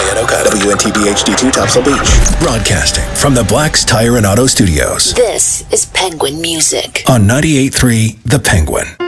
Ryan Oka, WNTB HD2 Topsail Beach. Broadcasting from the Black's Tire and Auto Studios. This is Penguin Music On 98.3 The Penguin.